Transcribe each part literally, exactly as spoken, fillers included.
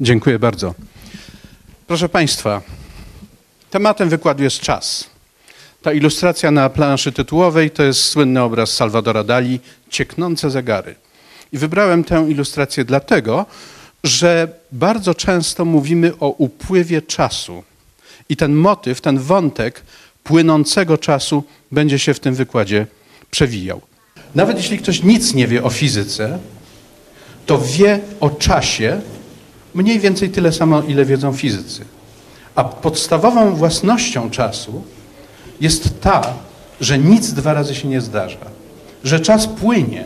Dziękuję bardzo. Proszę Państwa, tematem wykładu jest czas. Ta ilustracja na planszy tytułowej to jest słynny obraz Salvadora Dali, Cieknące zegary. I wybrałem tę ilustrację dlatego, że bardzo często mówimy o upływie czasu. I ten motyw, ten wątek płynącego czasu będzie się w tym wykładzie przewijał. Nawet jeśli ktoś nic nie wie o fizyce, to wie o czasie mniej więcej tyle samo, ile wiedzą fizycy. A podstawową własnością czasu jest ta, że nic dwa razy się nie zdarza. Że czas płynie.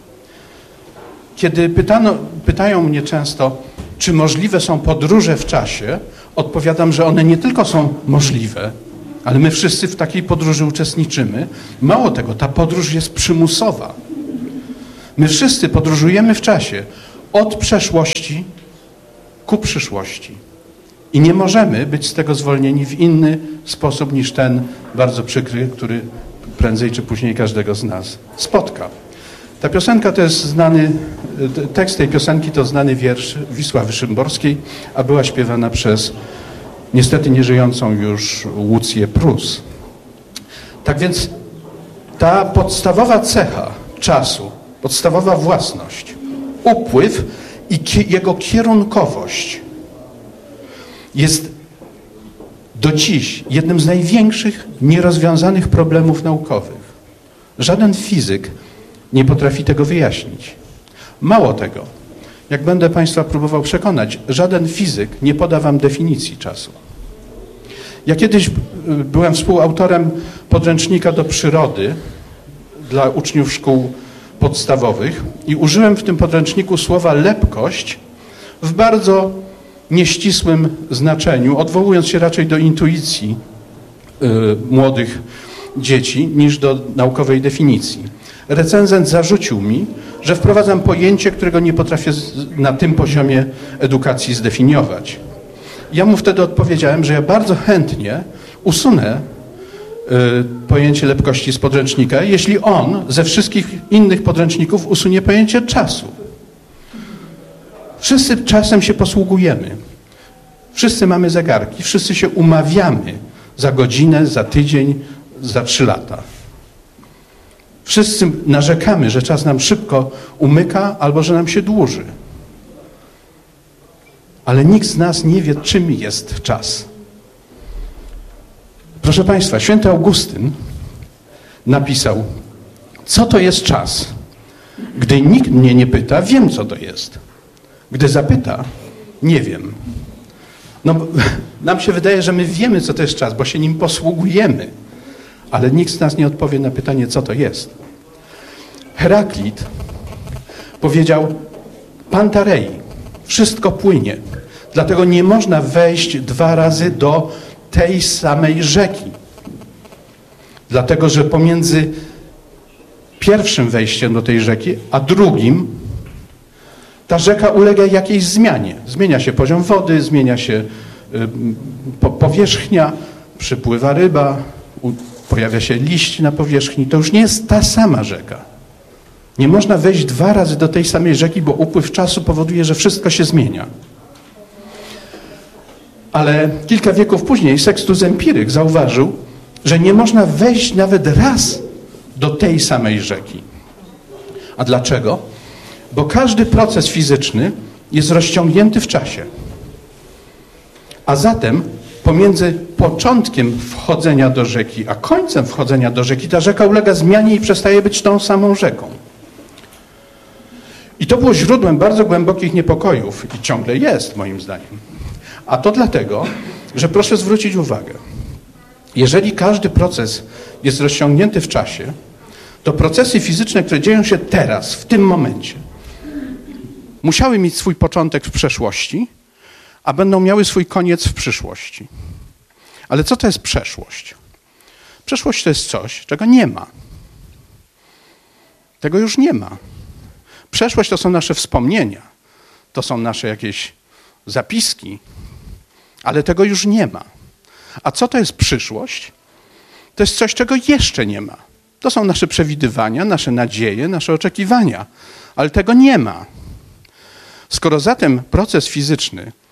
Kiedy pytano, pytają mnie często, czy możliwe są podróże w czasie, odpowiadam, że one nie tylko są możliwe, ale my wszyscy w takiej podróży uczestniczymy. Mało tego, ta podróż jest przymusowa. My wszyscy podróżujemy w czasie od przeszłości ku przyszłości. I nie możemy być z tego zwolnieni w inny sposób niż ten bardzo przykry, który prędzej czy później każdego z nas spotka. Ta piosenka to jest znany, tekst tej piosenki to znany wiersz Wisławy Szymborskiej, a była śpiewana przez niestety nieżyjącą już Łucję Prus. Tak więc ta podstawowa cecha czasu, podstawowa własność, upływ i ki- jego kierunkowość jest do dziś jednym z największych nierozwiązanych problemów naukowych. Żaden fizyk nie potrafi tego wyjaśnić. Mało tego, jak będę Państwa próbował przekonać, żaden fizyk nie poda Wam definicji czasu. Ja kiedyś byłem współautorem podręcznika do przyrody dla uczniów szkół podstawowych i użyłem w tym podręczniku słowa lepkość w bardzo nieścisłym znaczeniu, odwołując się raczej do intuicji y, młodych dzieci niż do naukowej definicji. Recenzent zarzucił mi, że wprowadzam pojęcie, którego nie potrafię na tym poziomie edukacji zdefiniować. Ja mu wtedy odpowiedziałem, że ja bardzo chętnie usunę y, pojęcie lepkości z podręcznika, jeśli on ze wszystkich innych podręczników usunie pojęcie czasu. Wszyscy czasem się posługujemy. Wszyscy mamy zegarki, wszyscy się umawiamy za godzinę, za tydzień, za trzy lata. Wszyscy narzekamy, że czas nam szybko umyka albo że nam się dłuży. Ale nikt z nas nie wie, czym jest czas. Proszę Państwa, święty Augustyn napisał, co to jest czas? Gdy nikt mnie nie pyta, wiem, co to jest. Gdy zapyta, nie wiem. No, nam się wydaje, że my wiemy, co to jest czas, bo się nim posługujemy. Ale nikt z nas nie odpowie na pytanie, co to jest. Heraklit powiedział, Pantarei, wszystko płynie. Dlatego nie można wejść dwa razy do tej samej rzeki. Dlatego, że pomiędzy pierwszym wejściem do tej rzeki, a drugim ta rzeka ulega jakiejś zmianie. Zmienia się poziom wody, zmienia się y, po, powierzchnia, przypływa ryba, u, pojawia się liść na powierzchni. To już nie jest ta sama rzeka. Nie można wejść dwa razy do tej samej rzeki, bo upływ czasu powoduje, że wszystko się zmienia. Ale kilka wieków później Sextus Empiryk zauważył, że nie można wejść nawet raz do tej samej rzeki. A dlaczego? Bo każdy proces fizyczny jest rozciągnięty w czasie. A zatem pomiędzy początkiem wchodzenia do rzeki, a końcem wchodzenia do rzeki, ta rzeka ulega zmianie i przestaje być tą samą rzeką. I to było źródłem bardzo głębokich niepokojów i ciągle jest, moim zdaniem. A to dlatego, że proszę zwrócić uwagę, jeżeli każdy proces jest rozciągnięty w czasie, to procesy fizyczne, które dzieją się teraz, w tym momencie, musiały mieć swój początek w przeszłości, a będą miały swój koniec w przyszłości. Ale co to jest przeszłość? Przeszłość to jest coś, czego nie ma. Tego już nie ma. Przeszłość to są nasze wspomnienia, to są nasze jakieś zapiski, ale tego już nie ma. A co to jest przyszłość? To jest coś, czego jeszcze nie ma. To są nasze przewidywania, nasze nadzieje, nasze oczekiwania, ale tego nie ma. Skoro zatem proces fizyczny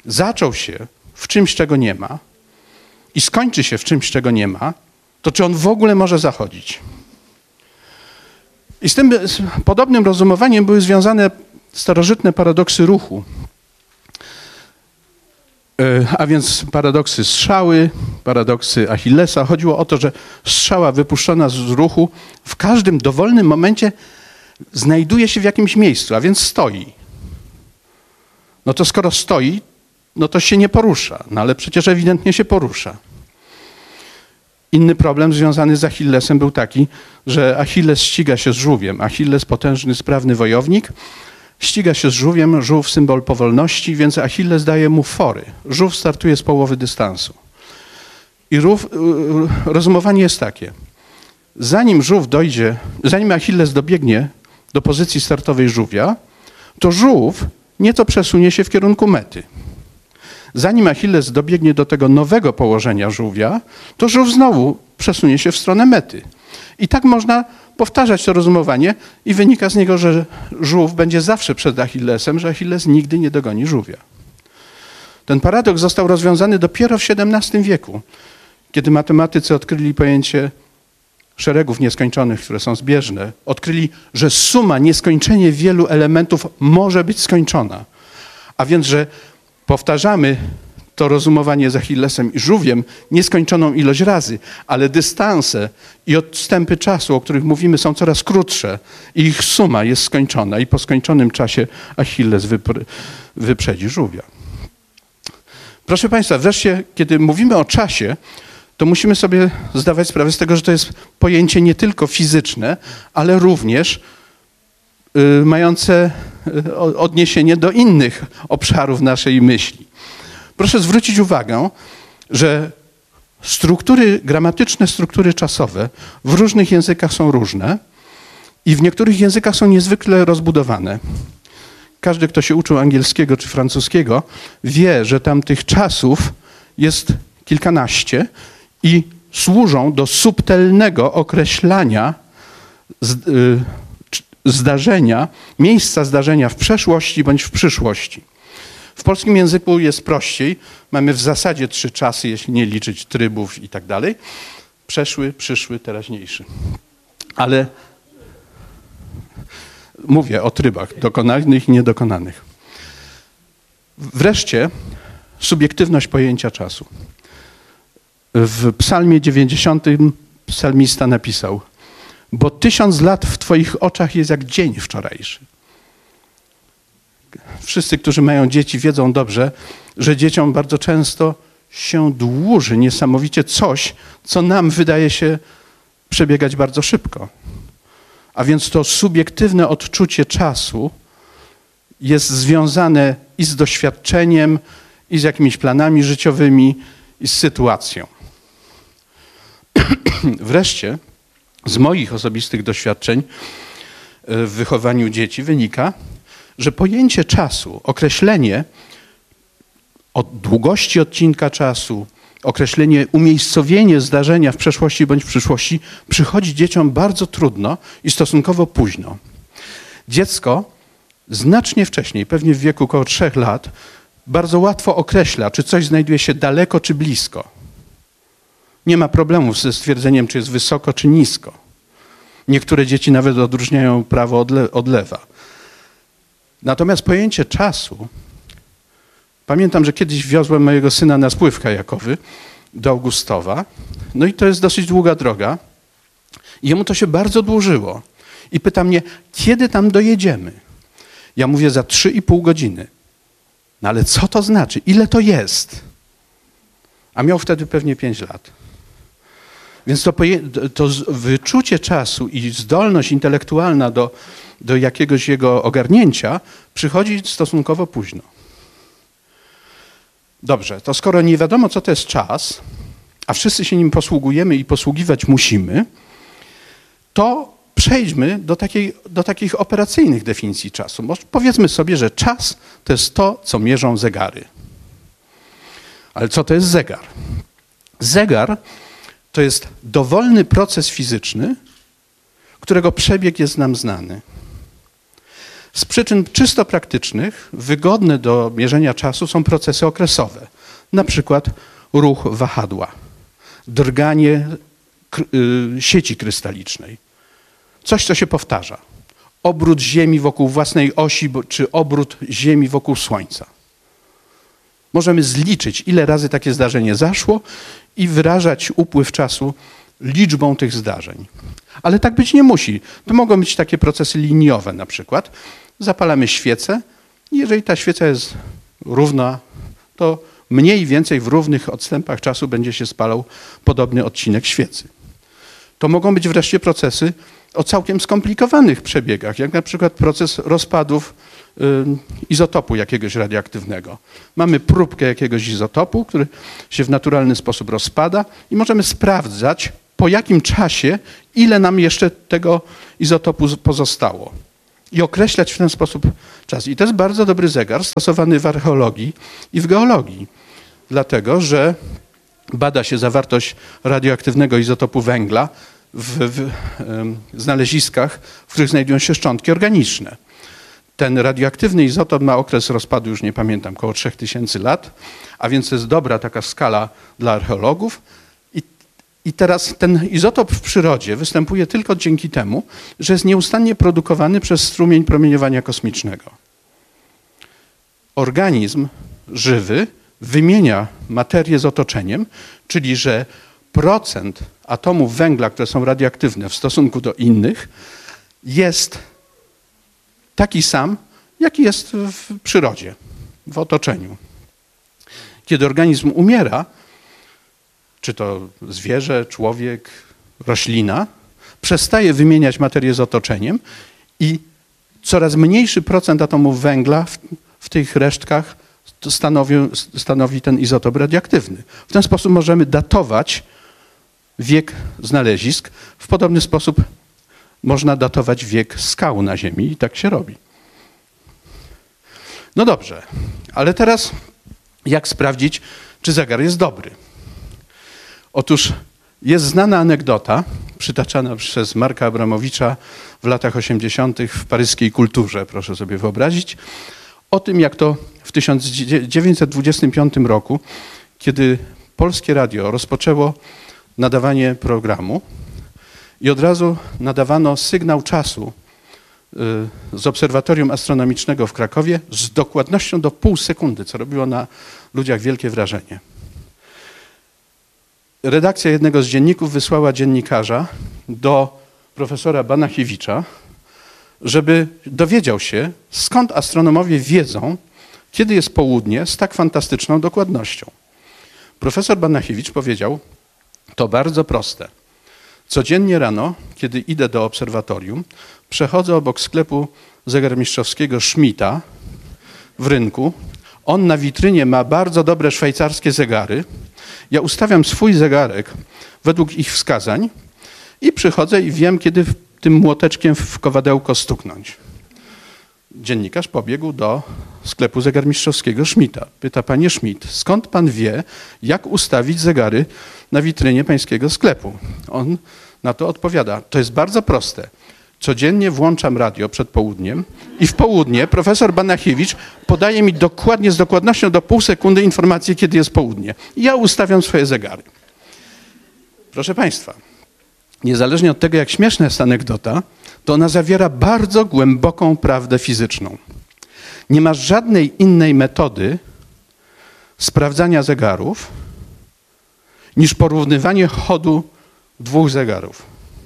zaczął się w czymś, czego nie ma i skończy się w czymś, czego nie ma, to czy on w ogóle może zachodzić? I z tym z podobnym rozumowaniem były związane starożytne paradoksy ruchu. A więc paradoksy strzały, paradoksy Achillesa. Chodziło o to, że strzała wypuszczona z ruchu w każdym dowolnym momencie znajduje się w jakimś miejscu, a więc stoi. No to skoro stoi, no to się nie porusza, no ale przecież ewidentnie się porusza. Inny problem związany z Achillesem był taki, że Achilles ściga się z żółwiem. Achilles, potężny, sprawny wojownik, ściga się z żółwiem, żółw symbol powolności, więc Achilles daje mu fory. Żółw startuje z połowy dystansu. I rów, rozumowanie jest takie. Zanim żółw dojdzie, zanim Achilles dobiegnie do pozycji startowej żółwia, to żółw nieco przesunie się w kierunku mety. Zanim Achilles dobiegnie do tego nowego położenia żółwia, to żółw znowu przesunie się w stronę mety. I tak można powtarzać to rozumowanie i wynika z niego, że żółw będzie zawsze przed Achillesem, że Achilles nigdy nie dogoni żółwia. Ten paradoks został rozwiązany dopiero w siedemnastym wieku, kiedy matematycy odkryli pojęcie szeregów nieskończonych, które są zbieżne. Odkryli, że suma nieskończenie wielu elementów może być skończona. A więc, że powtarzamy to rozumowanie z Achillesem i żółwiem nieskończoną ilość razy, ale dystanse i odstępy czasu, o których mówimy, są coraz krótsze i ich suma jest skończona i po skończonym czasie Achilles wypr- wyprzedzi żółwia. Proszę Państwa, wreszcie, kiedy mówimy o czasie, to musimy sobie zdawać sprawę z tego, że to jest pojęcie nie tylko fizyczne, ale również y, mające y, odniesienie do innych obszarów naszej myśli. Proszę zwrócić uwagę, że struktury gramatyczne, struktury czasowe w różnych językach są różne i w niektórych językach są niezwykle rozbudowane. Każdy, kto się uczył angielskiego czy francuskiego, wie, że tam tych czasów jest kilkanaście i służą do subtelnego określania zdarzenia, miejsca zdarzenia w przeszłości bądź w przyszłości. W polskim języku jest prościej. Mamy w zasadzie trzy czasy, jeśli nie liczyć trybów i tak dalej. Przeszły, przyszły, teraźniejszy. Ale mówię o trybach dokonanych i niedokonanych. Wreszcie subiektywność pojęcia czasu. W psalmie dziewięćdziesiątym psalmista napisał: bo tysiąc lat w Twoich oczach jest jak dzień wczorajszy. Wszyscy, którzy mają dzieci, wiedzą dobrze, że dzieciom bardzo często się dłuży niesamowicie coś, co nam wydaje się przebiegać bardzo szybko. A więc to subiektywne odczucie czasu jest związane i z doświadczeniem, i z jakimiś planami życiowymi, i z sytuacją. Wreszcie z moich osobistych doświadczeń w wychowaniu dzieci wynika, że pojęcie czasu, określenie od długości odcinka czasu, określenie, umiejscowienie zdarzenia w przeszłości bądź w przyszłości przychodzi dzieciom bardzo trudno i stosunkowo późno. Dziecko znacznie wcześniej, pewnie w wieku około trzech lat, bardzo łatwo określa, czy coś znajduje się daleko czy blisko. Nie ma problemów ze stwierdzeniem, czy jest wysoko czy nisko. Niektóre dzieci nawet odróżniają prawo od, le- od lewa. Natomiast pojęcie czasu, pamiętam, że kiedyś wiozłem mojego syna na spływ kajakowy do Augustowa, no i to jest dosyć długa droga i jemu to się bardzo dłużyło. I pyta mnie, kiedy tam dojedziemy? Ja mówię, za trzy i pół godziny. No ale co to znaczy? Ile to jest? A miał wtedy pewnie pięć lat. Więc to, poje- to wyczucie czasu i zdolność intelektualna do, do jakiegoś jego ogarnięcia przychodzi stosunkowo późno. Dobrze, to skoro nie wiadomo, co to jest czas, a wszyscy się nim posługujemy i posługiwać musimy, to przejdźmy do, takiej, do takich operacyjnych definicji czasu. Może powiedzmy sobie, że czas to jest to, co mierzą zegary. Ale co to jest zegar? Zegar to jest dowolny proces fizyczny, którego przebieg jest nam znany. Z przyczyn czysto praktycznych wygodne do mierzenia czasu są procesy okresowe, na przykład ruch wahadła, drganie sieci krystalicznej, coś, co się powtarza, obrót Ziemi wokół własnej osi, czy obrót Ziemi wokół Słońca. Możemy zliczyć, ile razy takie zdarzenie zaszło i wyrażać upływ czasu liczbą tych zdarzeń. Ale tak być nie musi. To mogą być takie procesy liniowe na przykład. Zapalamy świecę i jeżeli ta świeca jest równa, to mniej więcej w równych odstępach czasu będzie się spalał podobny odcinek świecy. To mogą być wreszcie procesy o całkiem skomplikowanych przebiegach, jak na przykład proces rozpadów y, izotopu jakiegoś radioaktywnego. Mamy próbkę jakiegoś izotopu, który się w naturalny sposób rozpada i możemy sprawdzać, po jakim czasie, ile nam jeszcze tego izotopu pozostało. I określać w ten sposób czas. I to jest bardzo dobry zegar stosowany w archeologii i w geologii, dlatego że bada się zawartość radioaktywnego izotopu węgla w, w w znaleziskach, w których znajdują się szczątki organiczne. Ten radioaktywny izotop ma okres rozpadu, już nie pamiętam, około trzech tysięcy lat, a więc to jest dobra taka skala dla archeologów. I, I teraz ten izotop w przyrodzie występuje tylko dzięki temu, że jest nieustannie produkowany przez strumień promieniowania kosmicznego. Organizm żywy wymienia materię z otoczeniem, czyli że procent atomów węgla, które są radioaktywne w stosunku do innych, jest taki sam, jaki jest w przyrodzie, w otoczeniu. Kiedy organizm umiera, czy to zwierzę, człowiek, roślina, przestaje wymieniać materię z otoczeniem i coraz mniejszy procent atomów węgla w, w tych resztkach stanowi, stanowi ten izotop radioaktywny. W ten sposób możemy datować wiek znalezisk. W podobny sposób można datować wiek skał na Ziemi i tak się robi. No dobrze, ale teraz jak sprawdzić, czy zegar jest dobry? Otóż jest znana anegdota, przytaczana przez Marka Abramowicza w latach osiemdziesiątych w paryskiej Kulturze, proszę sobie wyobrazić, o tym, jak to w tysiąc dziewięćset dwudziestym piątym roku, kiedy Polskie Radio rozpoczęło nadawanie programu i od razu nadawano sygnał czasu z obserwatorium astronomicznego w Krakowie z dokładnością do pół sekundy, co robiło na ludziach wielkie wrażenie. Redakcja jednego z dzienników wysłała dziennikarza do profesora Banachiewicza, żeby dowiedział się, skąd astronomowie wiedzą, kiedy jest południe z tak fantastyczną dokładnością. Profesor Banachiewicz powiedział, to bardzo proste. Codziennie rano, kiedy idę do obserwatorium, przechodzę obok sklepu zegarmistrzowskiego Schmidta w rynku. On na witrynie ma bardzo dobre szwajcarskie zegary. Ja ustawiam swój zegarek według ich wskazań i przychodzę i wiem, kiedy tym młoteczkiem w kowadełko stuknąć. Dziennikarz pobiegł do sklepu zegarmistrzowskiego Schmidta. Pyta, panie Schmidt, skąd pan wie, jak ustawić zegary na witrynie pańskiego sklepu? On na to odpowiada, to jest bardzo proste. Codziennie włączam radio przed południem i w południe profesor Banachiewicz podaje mi dokładnie, z dokładnością do pół sekundy informację, kiedy jest południe. I ja ustawiam swoje zegary. Proszę państwa, niezależnie od tego, jak śmieszna jest anegdota, to ona zawiera bardzo głęboką prawdę fizyczną. Nie ma żadnej innej metody sprawdzania zegarów niż porównywanie chodu dwóch zegarów.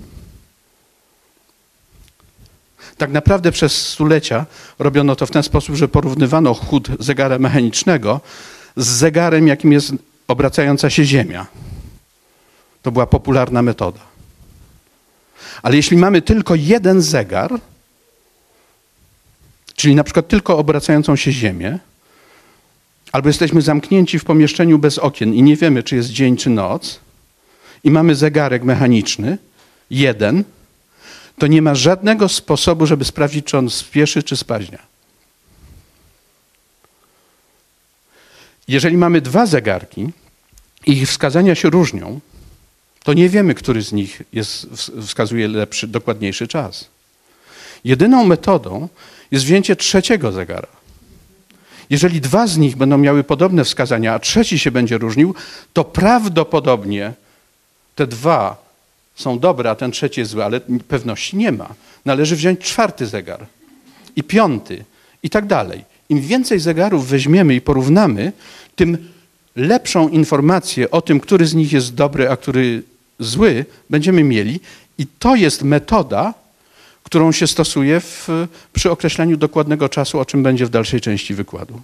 Tak naprawdę przez stulecia robiono to w ten sposób, że porównywano chód zegara mechanicznego z zegarem, jakim jest obracająca się Ziemia. To była popularna metoda. Ale jeśli mamy tylko jeden zegar, czyli na przykład tylko obracającą się Ziemię, albo jesteśmy zamknięci w pomieszczeniu bez okien i nie wiemy, czy jest dzień, czy noc, i mamy zegarek mechaniczny, jeden, to nie ma żadnego sposobu, żeby sprawdzić, czy on spieszy, czy spaźnia. Jeżeli mamy dwa zegarki i ich wskazania się różnią, to nie wiemy, który z nich jest, wskazuje lepszy, dokładniejszy czas. Jedyną metodą jest wzięcie trzeciego zegara. Jeżeli dwa z nich będą miały podobne wskazania, a trzeci się będzie różnił, to prawdopodobnie te dwa są dobre, a ten trzeci jest zły, ale pewności nie ma. Należy wziąć czwarty zegar i piąty i tak dalej. Im więcej zegarów weźmiemy i porównamy, tym lepszą informację o tym, który z nich jest dobry, a który zły, będziemy mieli. I to jest metoda, którą się stosuje w, przy określaniu dokładnego czasu, o czym będzie w dalszej części wykładu.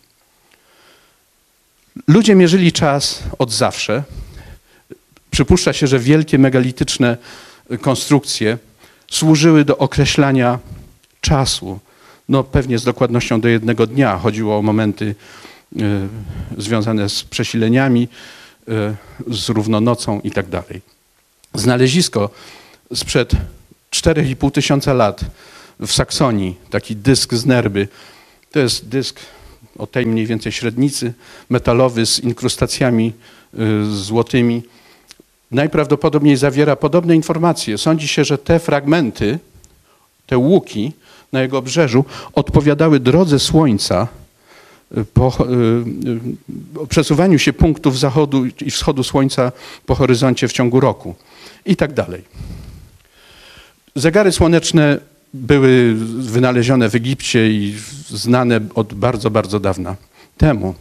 Ludzie mierzyli czas od zawsze. Przypuszcza się, że wielkie megalityczne konstrukcje służyły do określania czasu. No pewnie z dokładnością do jednego dnia. Chodziło o momenty y, związane z przesileniami, y, z równonocą i tak dalej. Znalezisko sprzed cztery i pół tysiąca lat w Saksonii, taki dysk z Nerby. To jest dysk o tej mniej więcej średnicy, metalowy z inkrustacjami y, złotymi. Najprawdopodobniej zawiera podobne informacje. Sądzi się, że te fragmenty, te łuki na jego obrzeżu odpowiadały drodze Słońca po y, y, przesuwaniu się punktów zachodu i wschodu Słońca po horyzoncie w ciągu roku i tak dalej. Zegary słoneczne były wynalezione w Egipcie i znane od bardzo, bardzo dawna temu.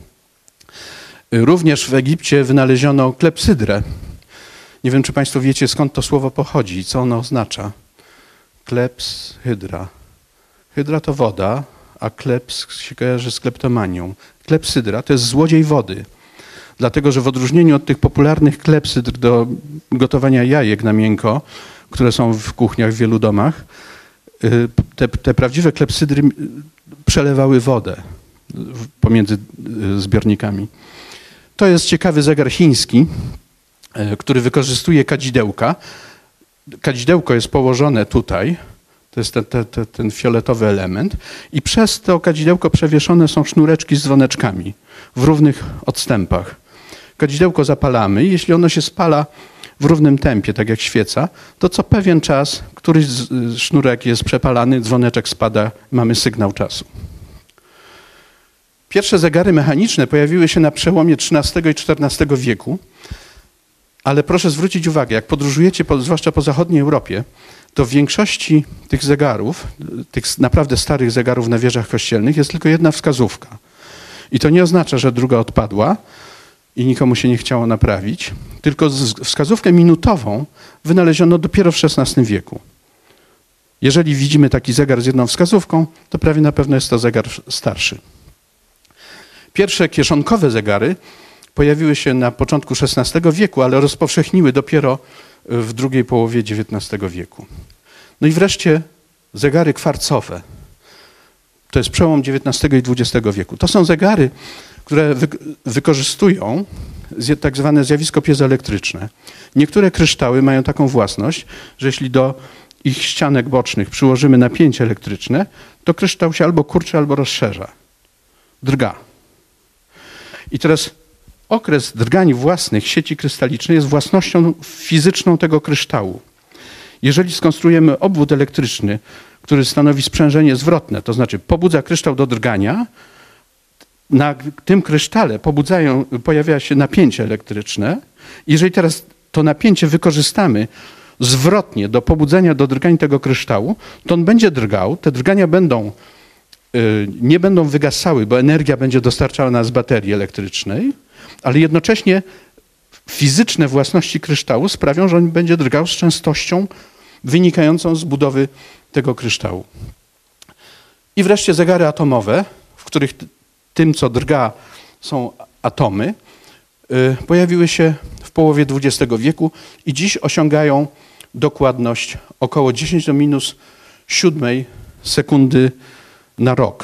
Również w Egipcie wynaleziono klepsydrę. Nie wiem, czy Państwo wiecie, skąd to słowo pochodzi i co ono oznacza. Kleps, hydra. Hydra to woda, a kleps się kojarzy z kleptomanią. Klepsydra to jest złodziej wody. Dlatego, że w odróżnieniu od tych popularnych klepsydr do gotowania jajek na miękko, które są w kuchniach w wielu domach, te, te prawdziwe klepsydry przelewały wodę pomiędzy zbiornikami. To jest ciekawy zegar chiński, który wykorzystuje kadzidełka. Kadzidełko jest położone tutaj, to jest ten, ten, ten fioletowy element i przez to kadzidełko przewieszone są sznureczki z dzwoneczkami w równych odstępach. Kadzidełko zapalamy i jeśli ono się spala w równym tempie, tak jak świeca, to co pewien czas któryś z sznurek jest przepalany, dzwoneczek spada, mamy sygnał czasu. Pierwsze zegary mechaniczne pojawiły się na przełomie trzynastego i czternastego wieku, ale proszę zwrócić uwagę, jak podróżujecie, po, zwłaszcza po zachodniej Europie, to w większości tych zegarów, tych naprawdę starych zegarów na wieżach kościelnych jest tylko jedna wskazówka. I to nie oznacza, że druga odpadła i nikomu się nie chciało naprawić, tylko wskazówkę minutową wynaleziono dopiero w szesnastym wieku. Jeżeli widzimy taki zegar z jedną wskazówką, to prawie na pewno jest to zegar starszy. Pierwsze kieszonkowe zegary pojawiły się na początku szesnastego wieku, ale rozpowszechniły dopiero w drugiej połowie dziewiętnastego wieku. No i wreszcie zegary kwarcowe. To jest przełom dziewiętnastego i dwudziestego wieku. To są zegary, które wy wykorzystują tak zwane zjawisko piezoelektryczne. Niektóre kryształy mają taką własność, że jeśli do ich ścianek bocznych przyłożymy napięcie elektryczne, to kryształ się albo kurczy, albo rozszerza. Drga. I teraz okres drgań własnych sieci krystalicznej jest własnością fizyczną tego kryształu. Jeżeli skonstruujemy obwód elektryczny, który stanowi sprzężenie zwrotne, to znaczy pobudza kryształ do drgania, na tym krysztale pobudzają, pojawia się napięcie elektryczne. Jeżeli teraz to napięcie wykorzystamy zwrotnie do pobudzenia do drgań tego kryształu, to on będzie drgał, te drgania będą, yy, nie będą wygasały, bo energia będzie dostarczana z baterii elektrycznej, ale jednocześnie fizyczne własności kryształu sprawią, że on będzie drgał z częstością wynikającą z budowy tego kryształu. I wreszcie zegary atomowe, w których tym, co drga, są atomy, yy, pojawiły się w połowie dwudziestego wieku i dziś osiągają dokładność około dziesięć do minus siódmej sekundy na rok.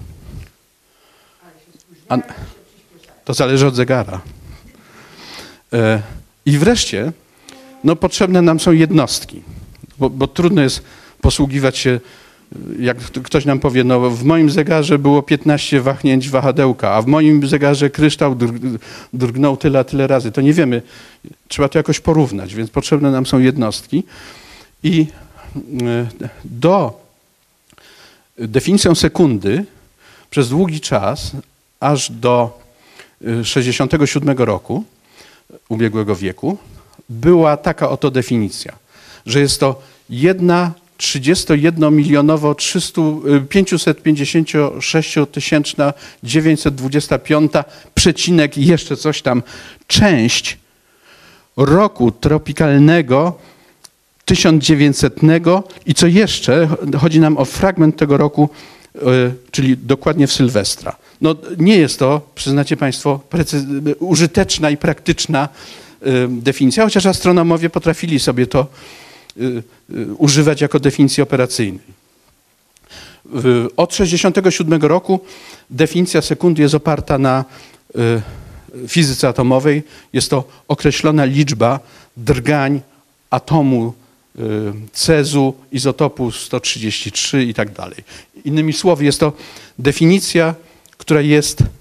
A to zależy od zegara. Yy, I wreszcie no, potrzebne nam są jednostki, bo, bo trudno jest posługiwać się. Jak ktoś nam powie, no w moim zegarze było piętnaście wahnięć wahadełka, a w moim zegarze kryształ drgnął tyle, a tyle razy. To nie wiemy, trzeba to jakoś porównać, więc potrzebne nam są jednostki. I do Definicją sekundy przez długi czas, aż do sześćdziesiątego siódmego roku ubiegłego wieku, była taka oto definicja, że jest to jedna trzydziestojednomilionowo pięćset pięćdziesiąt sześć tysięczna dziewięćset dwadzieścia pięć przecinek i jeszcze coś tam część roku tropikalnego tysiąc dziewięćsetnego i co jeszcze, chodzi nam o fragment tego roku, czyli dokładnie w Sylwestra. No, nie jest to, przyznacie Państwo, precy- użyteczna i praktyczna definicja, chociaż astronomowie potrafili sobie to używać jako definicji operacyjnej. Od sześćdziesiątego siódmego roku definicja sekundy jest oparta na fizyce atomowej. Jest to określona liczba drgań atomu cezu, izotopu sto trzydzieści trzy i tak dalej. Innymi słowy, jest to definicja, która jest